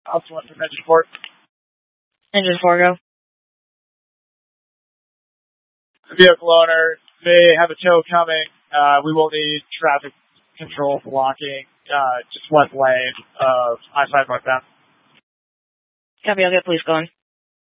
Also went from engine 4. Engine 4, go. Vehicle owner, they have a tow coming. We will need traffic control blocking just one lane of I-5 northbound. Copy, I'll get police going.